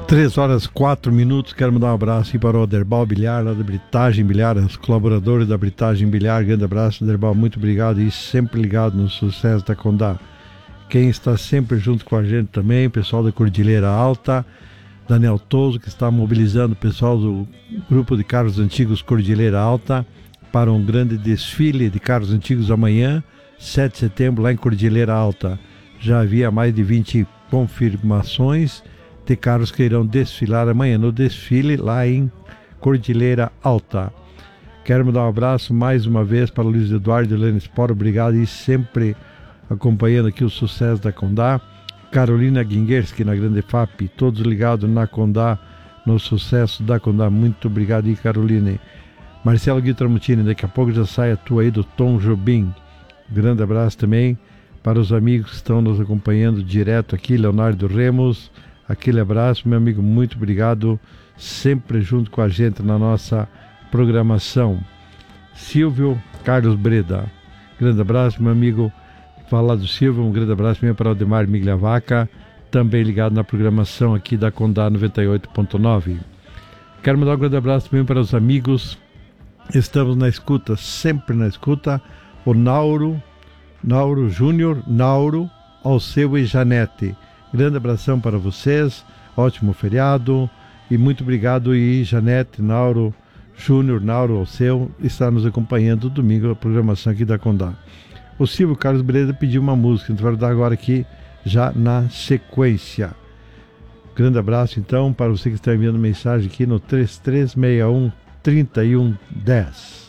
3 horas 4 minutos. Quero mandar um abraço aqui para o Aderbal Bilhar, lá da Britagem Bilhar, os colaboradores da Britagem Bilhar. Grande abraço, Aderbal, muito obrigado e sempre ligado no sucesso da Condá. Quem está sempre junto com a gente também, o pessoal da Cordilheira Alta, Daniel Toso, que está mobilizando o pessoal do grupo de carros antigos Cordilheira Alta para um grande desfile de carros antigos amanhã, 7 de setembro, lá em Cordilheira Alta. Já havia mais de 20 confirmações de carros que irão desfilar amanhã no desfile lá em Cordilheira Alta. Quero mandar um abraço mais uma vez para o Luiz Eduardo e Helena Sport, obrigado, e sempre acompanhando aqui o sucesso da Condá. Carolina Guinguerski na Grande FAP, todos ligados na Condá, no sucesso da Condá, muito obrigado, e Caroline. Marcelo Gui Tramutini, daqui a pouco já sai a tua aí do Tom Jobim. Grande abraço também para os amigos que estão nos acompanhando direto aqui, Leonardo Remos, aquele abraço, meu amigo, muito obrigado, sempre junto com a gente na nossa programação. Silvio Carlos Breda, grande abraço, meu amigo. Falar do Silvio, um grande abraço também para o Ademar Migliavaca, também ligado na programação aqui da Condá 98.9. Quero mandar um grande abraço também para os amigos, estamos na escuta, sempre na escuta, o Nauro Júnior, Nauro, Alceu e Janete. Grande abração para vocês, ótimo feriado e muito obrigado. E Janete, Nauro Júnior, Nauro Alceu, está nos acompanhando domingo a programação aqui da Condá. O Silvio Carlos Breda pediu uma música, a gente vai dar agora aqui já na sequência. Grande abraço então para você que está enviando mensagem aqui no 3361 3110.